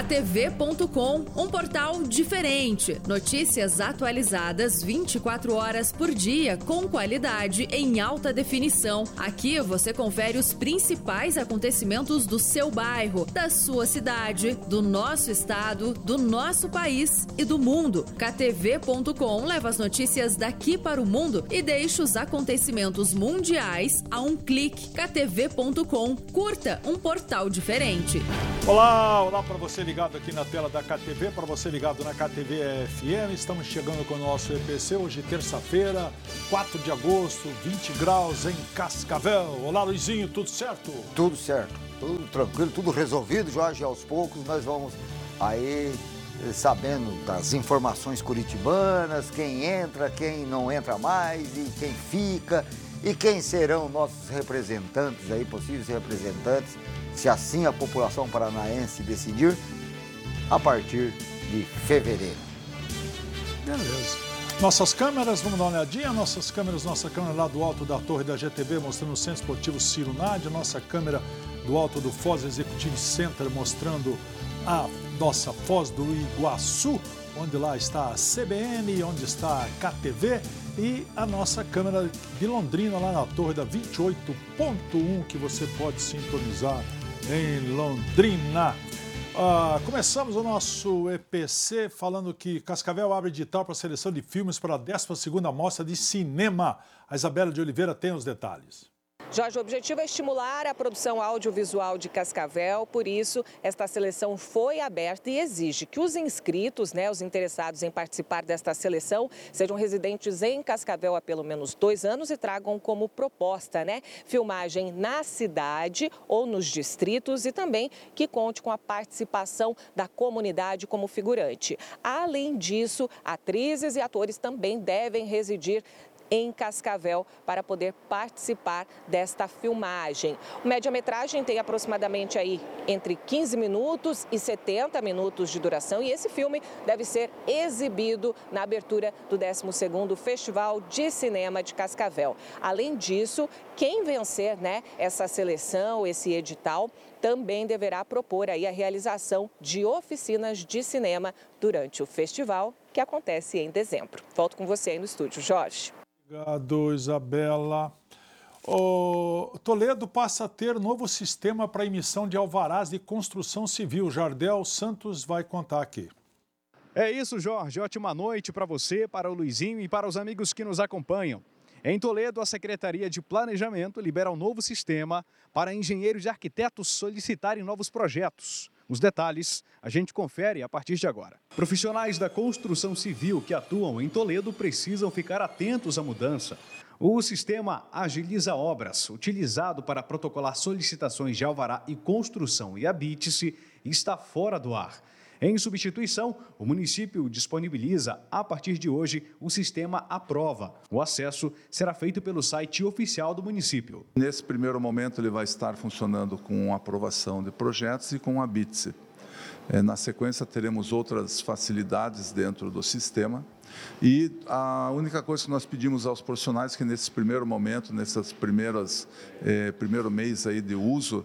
ktv.com, um portal diferente. Notícias atualizadas 24 horas por dia, com qualidade em alta definição. Aqui você confere os principais acontecimentos do seu bairro, da sua cidade, do nosso estado, do nosso país e do mundo. ktv.com leva as notícias daqui para o mundo e deixa os acontecimentos mundiais a um clique. ktv.com, curta um portal diferente. Olá para você ligado aqui na tela da KTV, para você ligado na KTV FM. Estamos chegando com o nosso EPC, hoje terça-feira, 4 de agosto, 20 graus em Cascavel. Olá, Luizinho, tudo certo? Tudo certo, tudo tranquilo, tudo resolvido, Jorge. Aos poucos nós vamos aí sabendo das informações curitibanas, quem entra, quem não entra mais e quem fica e quem serão nossos representantes aí, possíveis representantes, se assim a população paranaense decidir, a partir de fevereiro. Beleza. Nossas câmeras, vamos dar uma olhadinha, nossa câmera lá do alto da torre da GTV, mostrando o Centro Esportivo Ciro Nádia, nossa câmera do alto do Foz Executive Center, mostrando a nossa Foz do Iguaçu, onde lá está a CBN, onde está a KTV, e a nossa câmera de Londrina, lá na torre da 28.1, que você pode sintonizar em Londrina. Começamos o nosso EPC falando que Cascavel abre edital para a seleção de filmes para a 12ª Mostra de Cinema. A Isabela de Oliveira tem os detalhes. Jorge, o objetivo é estimular a produção audiovisual de Cascavel, por isso esta seleção foi aberta e exige que os inscritos, os interessados em participar desta seleção, sejam residentes em Cascavel há pelo menos 2 anos e tragam como proposta, filmagem na cidade ou nos distritos e também que conte com a participação da comunidade como figurante. Além disso, atrizes e atores também devem residir em Cascavel para poder participar desta filmagem. O média-metragem tem aproximadamente aí entre 15 minutos e 70 minutos de duração e esse filme deve ser exibido na abertura do 12º Festival de Cinema de Cascavel. Além disso, quem vencer, essa seleção, esse edital, também deverá propor aí a realização de oficinas de cinema durante o festival, que acontece em dezembro. Volto com você aí no estúdio, Jorge. Obrigado, Isabela. O Toledo passa a ter novo sistema para emissão de alvarás de construção civil. Jardel Santos vai contar aqui. É isso, Jorge. Ótima noite para você, para o Luizinho e para os amigos que nos acompanham. Em Toledo, a Secretaria de Planejamento libera um novo sistema para engenheiros e arquitetos solicitarem novos projetos. Os detalhes a gente confere a partir de agora. Profissionais da construção civil que atuam em Toledo precisam ficar atentos à mudança. O sistema Agiliza Obras, utilizado para protocolar solicitações de alvará e construção e habite-se, está fora do ar. Em substituição, o município disponibiliza, a partir de hoje, o sistema Aprova. O acesso será feito pelo site oficial do município. Nesse primeiro momento, ele vai estar funcionando com aprovação de projetos e com habite-se. Na sequência, teremos outras facilidades dentro do sistema. E a única coisa que nós pedimos aos profissionais que nesse primeiro momento, nessas primeiro mês aí de uso,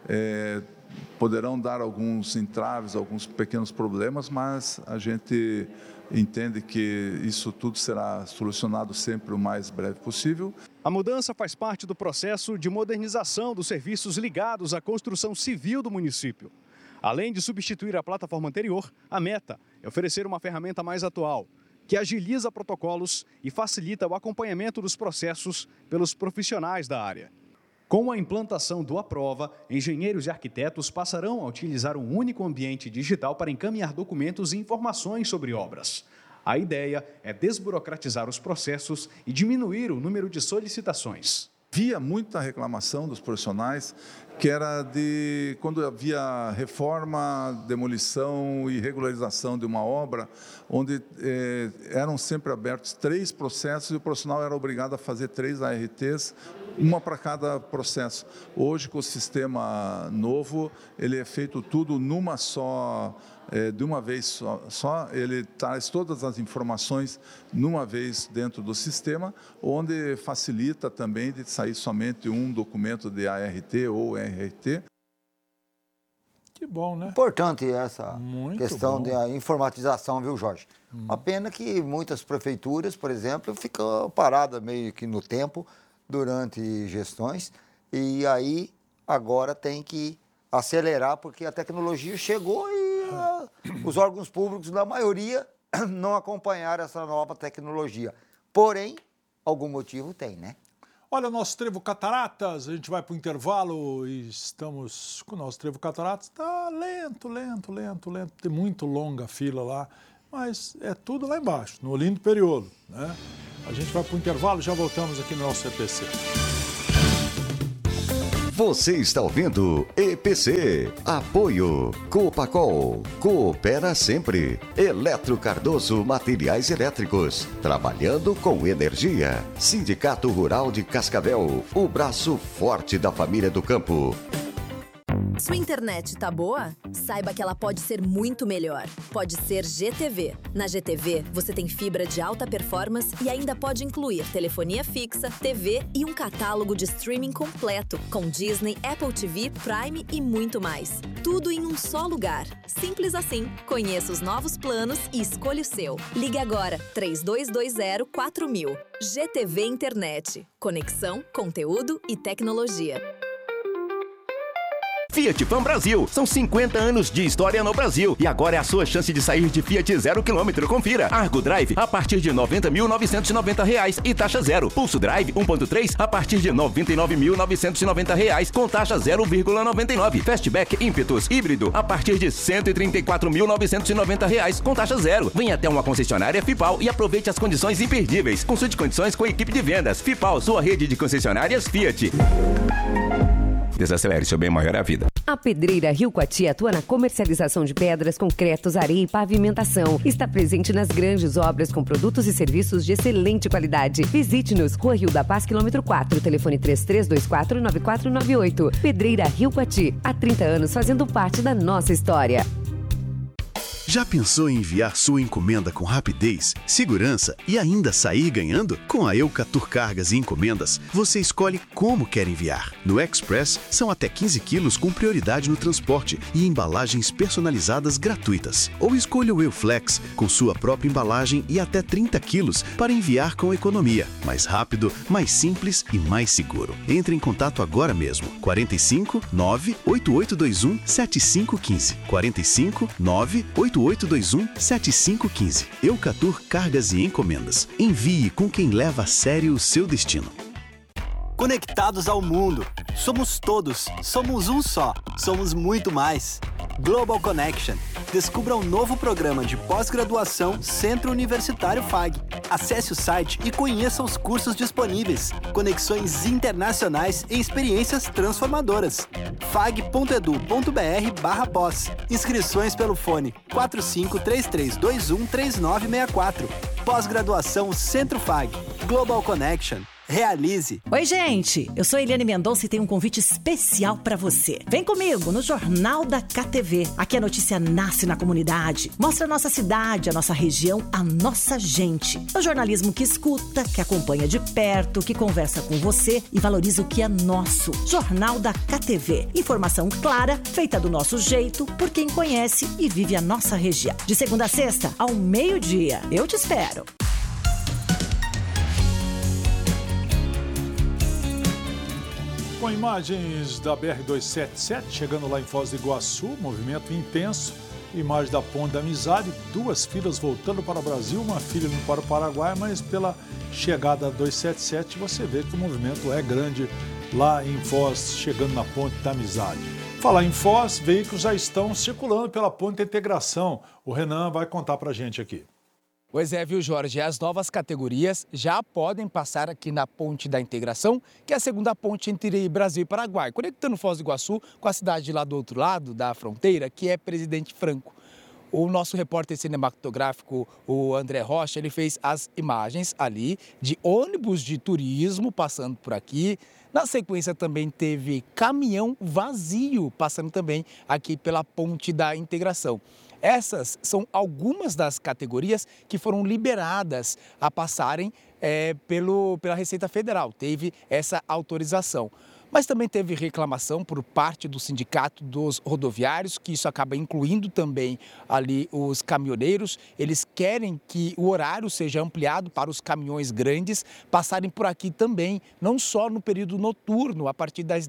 poderão dar alguns entraves, alguns pequenos problemas, mas a gente entende que isso tudo será solucionado sempre o mais breve possível. A mudança faz parte do processo de modernização dos serviços ligados à construção civil do município. Além de substituir a plataforma anterior, a meta é oferecer uma ferramenta mais atual, que agiliza protocolos e facilita o acompanhamento dos processos pelos profissionais da área. Com a implantação do Aprova, engenheiros e arquitetos passarão a utilizar um único ambiente digital para encaminhar documentos e informações sobre obras. A ideia é desburocratizar os processos e diminuir o número de solicitações. Havia muita reclamação dos profissionais, que era de quando havia reforma, demolição e regularização de uma obra, onde eram sempre abertos 3 processos e o profissional era obrigado a fazer 3 ARTs, uma para cada processo. Hoje, com o sistema novo, ele é feito tudo numa só, de uma vez só, ele traz todas as informações numa vez dentro do sistema, onde facilita também de sair somente um documento de ART ou RRT. Que bom, né? Importante essa Muito questão bom. da informatização, viu, Jorge? Uma pena que muitas prefeituras, por exemplo, ficam paradas meio que no tempo durante gestões e aí agora tem que acelerar porque a tecnologia chegou e os órgãos públicos, na maioria, não acompanharam essa nova tecnologia. Porém, algum motivo tem, né? Olha, o nosso Trevo Cataratas, a gente vai para o intervalo e estamos com o nosso Trevo Cataratas. Está lento, tem muito longa a fila lá, mas é tudo lá embaixo, no Olinto Periolo, né? A gente vai para o intervalo, já voltamos aqui no nosso EPC. Você está ouvindo EPC. Apoio Copacol. Coopera sempre. Eletro Cardoso Materiais Elétricos. Trabalhando com energia. Sindicato Rural de Cascavel. O braço forte da família do campo. Sua internet tá boa? Saiba que ela pode ser muito melhor. Pode ser GTV. Na GTV, você tem fibra de alta performance e ainda pode incluir telefonia fixa, TV e um catálogo de streaming completo, com Disney, Apple TV, Prime e muito mais. Tudo em um só lugar. Simples assim. Conheça os novos planos e escolha o seu. Ligue agora, 3220-4000. GTV Internet. Conexão, conteúdo e tecnologia. Fiat Fan Brasil. São 50 anos de história no Brasil. E agora é a sua chance de sair de Fiat 0 km. Confira. Argo Drive a partir de R$ 90.990 e taxa zero. Pulso Drive 1.3 a partir de R$ 99.990 com taxa 0,99. Fastback Impetus híbrido a partir de R$ 134.990 com taxa zero. Venha até uma concessionária Fipal e aproveite as condições imperdíveis. Consulte condições com a equipe de vendas. Fipal, sua rede de concessionárias Fiat. Desacelere, seu bem maior é a vida. A Pedreira Rio Coati atua na comercialização de pedras, concretos, areia e pavimentação. Está presente nas grandes obras com produtos e serviços de excelente qualidade. Visite-nos, Rua Rio da Paz, quilômetro 4, telefone 3324-9498. Pedreira Rio Coati, há 30 anos fazendo parte da nossa história. Já pensou em enviar sua encomenda com rapidez, segurança e ainda sair ganhando? Com a Eucatur Cargas e Encomendas, você escolhe como quer enviar. No Express, são até 15 quilos com prioridade no transporte e embalagens personalizadas gratuitas. Ou escolha o Euflex, com sua própria embalagem e até 30 quilos para enviar com economia. Mais rápido, mais simples e mais seguro. Entre em contato agora mesmo. 45 98821 7515. 45 98821 7515. Eucatur Cargas e Encomendas. Envie com quem leva a sério o seu destino. Conectados ao mundo. Somos todos. Somos um só. Somos muito mais. Global Connection. Descubra um novo programa de pós-graduação Centro Universitário FAG. Acesse o site e conheça os cursos disponíveis. Conexões internacionais e experiências transformadoras. fag.edu.br/pós. Inscrições pelo fone 4533213964. Pós-graduação Centro FAG. Global Connection. Realize. Oi, gente. Eu sou Eliane Mendonça e tenho um convite especial pra você. Vem comigo no Jornal da KTV. Aqui a notícia nasce na comunidade. Mostra a nossa cidade, a nossa região, a nossa gente. É o jornalismo que escuta, que acompanha de perto, que conversa com você e valoriza o que é nosso. Jornal da KTV. Informação clara, feita do nosso jeito, por quem conhece e vive a nossa região. De segunda a sexta, ao meio-dia. Eu te espero. Com imagens da BR-277, chegando lá em Foz do Iguaçu, movimento intenso, imagem da Ponte da Amizade, 2 filas voltando para o Brasil, uma fila indo para o Paraguai, mas pela chegada da 277 você vê que o movimento é grande lá em Foz, chegando na Ponte da Amizade. Falar em Foz, veículos já estão circulando pela Ponte da Integração. O Renan vai contar para a gente aqui. Pois é, viu, Jorge? As novas categorias já podem passar aqui na Ponte da Integração, que é a segunda ponte entre Brasil e Paraguai, conectando Foz do Iguaçu com a cidade lá do outro lado da fronteira, que é Presidente Franco. O nosso repórter cinematográfico, o André Rocha, ele fez as imagens ali de ônibus de turismo passando por aqui. Na sequência também teve caminhão vazio passando também aqui pela Ponte da Integração. Essas são algumas das categorias que foram liberadas a passarem pela Receita Federal. Teve essa autorização. Mas também teve reclamação por parte do Sindicato dos Rodoviários, que isso acaba incluindo também ali os caminhoneiros. Eles querem que o horário seja ampliado para os caminhões grandes passarem por aqui também, não só no período noturno, a partir das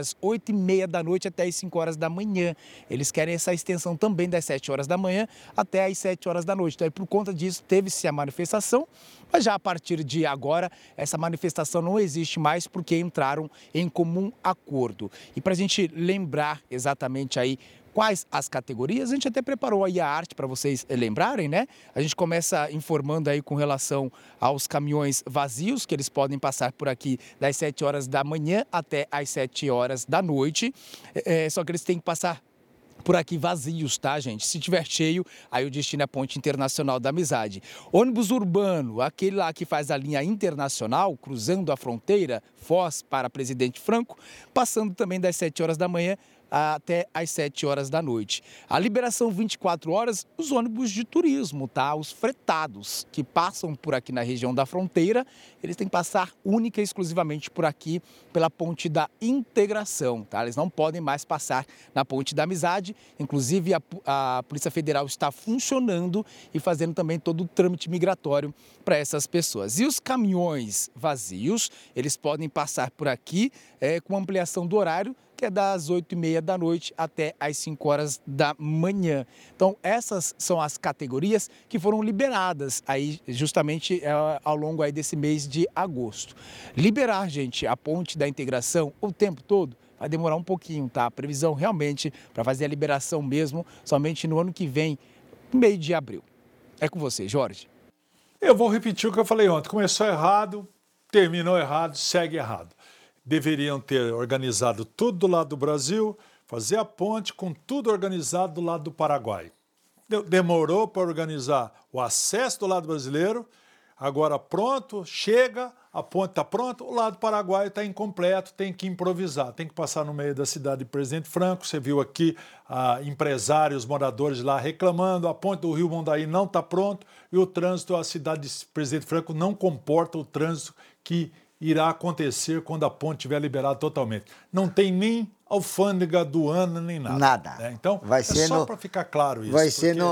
8h30 da noite até as 5 horas da manhã. Eles querem essa extensão também das 7 horas da manhã até as 7 horas da noite. Então, por conta disso, teve-se a manifestação, mas já a partir de agora, essa manifestação não existe mais porque entraram em comum acordo. E para a gente lembrar exatamente aí quais as categorias, a gente até preparou aí a arte para vocês lembrarem, né? A gente começa informando aí com relação aos caminhões vazios, que eles podem passar por aqui das 7 horas da manhã até as 7 horas da noite, só que eles têm que passar por aqui vazios, tá, gente? Se tiver cheio, aí o destino é a Ponte Internacional da Amizade. Ônibus urbano, aquele lá que faz a linha internacional, cruzando a fronteira, Foz para Presidente Franco, passando também das 7 horas da manhã até às 7 horas da noite. A liberação 24 horas, os ônibus de turismo, tá? Os fretados que passam por aqui na região da fronteira, eles têm que passar única e exclusivamente por aqui, pela Ponte da Integração, tá? Eles não podem mais passar na Ponte da Amizade. Inclusive, a Polícia Federal está funcionando e fazendo também todo o trâmite migratório para essas pessoas. E os caminhões vazios, eles podem passar por aqui com ampliação do horário, que é das 8h30 da noite até as 5 horas da manhã. Então, essas são as categorias que foram liberadas aí justamente ao longo aí desse mês de agosto. Liberar, gente, a Ponte da Integração o tempo todo vai demorar um pouquinho, tá? A previsão realmente para fazer a liberação mesmo somente no ano que vem, meio de abril. É com você, Jorge. Eu vou repetir o que eu falei ontem. Começou errado, terminou errado, segue errado. Deveriam ter organizado tudo do lado do Brasil, fazer a ponte com tudo organizado do lado do Paraguai. Demorou para organizar o acesso do lado brasileiro, agora pronto, chega, a ponte está pronta, o lado do Paraguai está incompleto, tem que improvisar, tem que passar no meio da cidade de Presidente Franco. Você viu aqui empresários, moradores lá reclamando, a ponte do Rio Mondaí não está pronta e o trânsito, a cidade de Presidente Franco não comporta o trânsito que irá acontecer quando a ponte estiver liberada totalmente. Não tem nem alfândega aduana, nem nada. Nada. Né? Então, vai ser só para ficar claro isso. Vai ser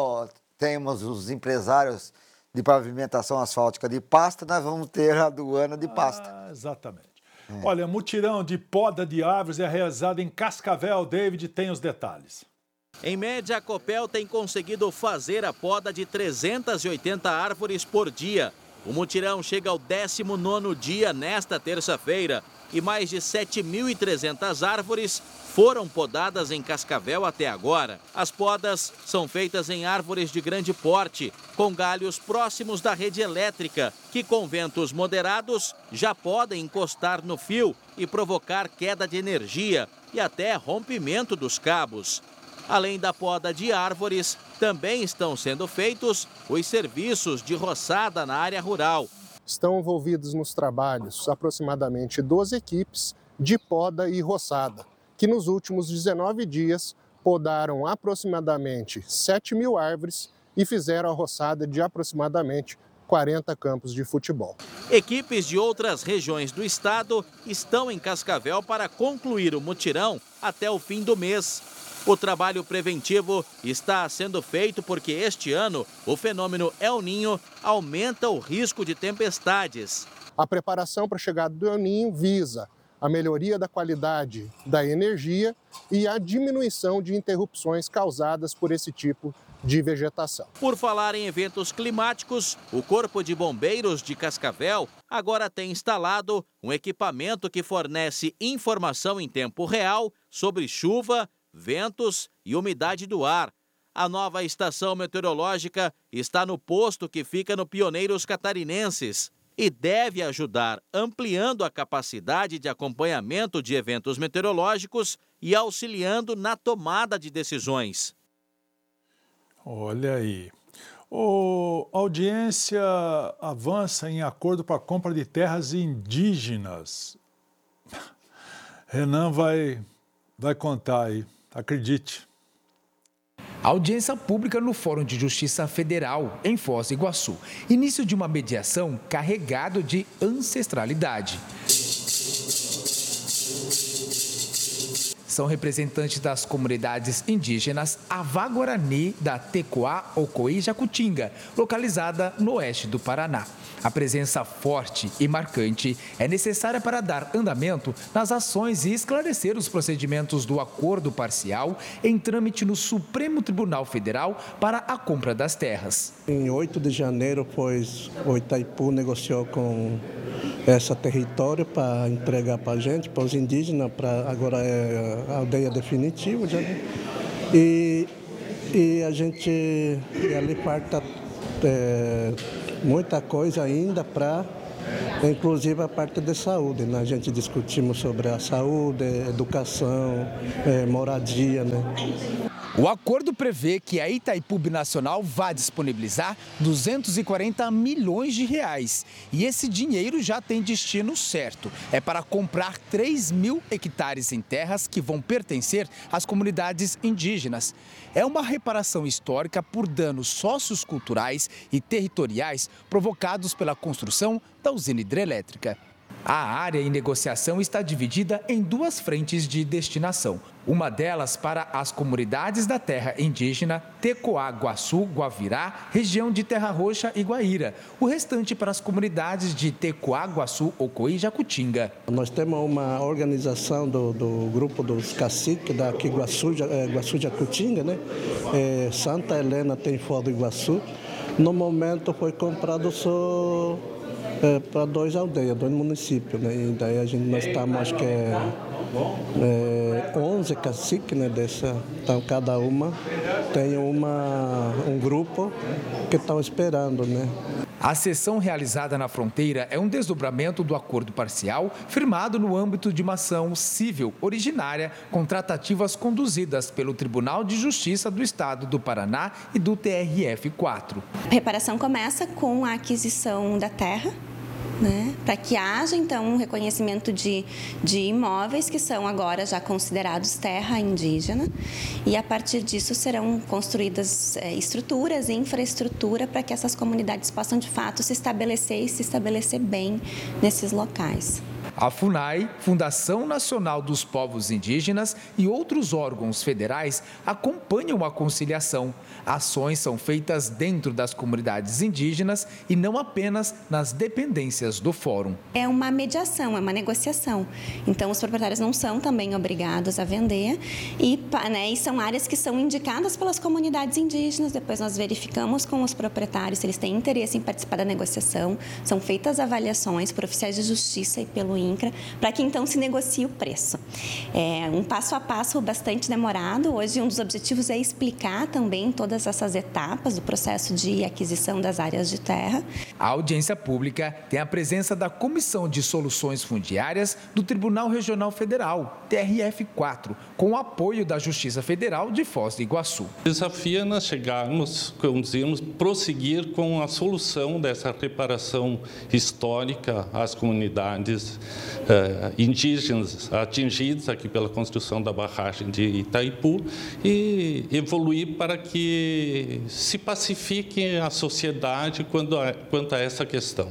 temos os empresários de pavimentação asfáltica de Pasta, nós vamos ter a aduana de Pasta. Exatamente. Olha, mutirão de poda de árvores é realizado em Cascavel. David tem os detalhes. Em média, a Copel tem conseguido fazer a poda de 380 árvores por dia. O mutirão chega ao 19º dia nesta terça-feira e mais de 7.300 árvores foram podadas em Cascavel até agora. As podas são feitas em árvores de grande porte, com galhos próximos da rede elétrica, que com ventos moderados já podem encostar no fio e provocar queda de energia e até rompimento dos cabos. Além da poda de árvores, também estão sendo feitos os serviços de roçada na área rural. Estão envolvidos nos trabalhos aproximadamente 12 equipes de poda e roçada, que nos últimos 19 dias podaram aproximadamente 7.000 árvores e fizeram a roçada de aproximadamente 40 campos de futebol. Equipes de outras regiões do estado estão em Cascavel para concluir o mutirão até o fim do mês. O trabalho preventivo está sendo feito porque este ano o fenômeno El Niño aumenta o risco de tempestades. A preparação para a chegada do El Niño visa a melhoria da qualidade da energia e a diminuição de interrupções causadas por esse tipo de vegetação. Por falar em eventos climáticos, o Corpo de Bombeiros de Cascavel agora tem instalado um equipamento que fornece informação em tempo real sobre chuva, ventos e umidade do ar. A nova estação meteorológica está no posto que fica no Pioneiros Catarinenses e deve ajudar ampliando a capacidade de acompanhamento de eventos meteorológicos e auxiliando na tomada de decisões. Olha aí. A audiência avança em acordo para a compra de terras indígenas. Renan vai contar aí. Acredite. A audiência pública no Fórum de Justiça Federal, em Foz do Iguaçu. Início de uma mediação carregado de ancestralidade. são representantes das comunidades indígenas Avá-Guarani da Tecoá, Ocoí e Jacutinga, localizada no oeste do Paraná. A presença forte e marcante é necessária para dar andamento nas ações e esclarecer os procedimentos do acordo parcial em trâmite no Supremo Tribunal Federal para a compra das terras. Em 8 de janeiro, o Itaipu negociou com esse território para entregar para a gente, para os indígenas, agora é a aldeia definitiva. Já, e ali falta muita coisa ainda para, inclusive a parte de saúde, né? A gente discutimos sobre a saúde, educação, moradia, né? O acordo prevê que a Itaipu Binacional vai disponibilizar 240 milhões de reais. E esse dinheiro já tem destino certo. É para comprar 3.000 hectares em terras que vão pertencer às comunidades indígenas. É uma reparação histórica por danos socioculturais e territoriais provocados pela construção da usina hidrelétrica. A área em negociação está dividida em 2 frentes de destinação. Uma delas para as comunidades da terra indígena Tecoá, Guaçu, Guavirá, região de Terra Roxa e Guaíra. O restante para as comunidades de Tecoá, Guaçu, Ocoí e Jacutinga. Nós temos uma organização do grupo dos caciques daqui Guaçu, Jacutinga, né? Santa Helena tem Foz do Iguaçu. No momento foi comprado só para 2 aldeias, 2 municípios, né? E daí nós estamos, acho que 11 caciques, né? Então cada uma tem um grupo que estão esperando, né? A sessão realizada na fronteira é um desdobramento do acordo parcial firmado no âmbito de uma ação civil originária com tratativas conduzidas pelo Tribunal de Justiça do Estado do Paraná e do TRF4. A reparação começa com a aquisição da terra, né, para que haja, então, um reconhecimento de imóveis que são agora já considerados terra indígena, e a partir disso serão construídas estruturas e infraestrutura para que essas comunidades possam, de fato, se estabelecer bem nesses locais. A FUNAI, Fundação Nacional dos Povos Indígenas e outros órgãos federais acompanham a conciliação. Ações são feitas dentro das comunidades indígenas e não apenas nas dependências do fórum. É uma mediação, é uma negociação. Então, os proprietários não são também obrigados a vender e são áreas que são indicadas pelas comunidades indígenas. Depois nós verificamos com os proprietários se eles têm interesse em participar da negociação. São feitas avaliações por oficiais de justiça e pelo INCRA, para que então se negocie o preço. É um passo a passo bastante demorado. Hoje um dos objetivos é explicar também todas essas etapas do processo de aquisição das áreas de terra. A audiência pública tem a presença da Comissão de Soluções Fundiárias do Tribunal Regional Federal, TRF4, com o apoio da Justiça Federal de Foz do Iguaçu. O desafio é nós conseguirmos prosseguir com a solução dessa reparação histórica às comunidades indígenas atingidos aqui pela construção da barragem de Itaipu e evoluir para que se pacifique a sociedade quanto a essa questão.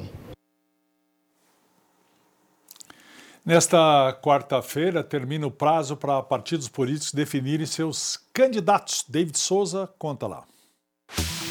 Nesta quarta-feira, termina o prazo para partidos políticos definirem seus candidatos. David Souza, conta lá.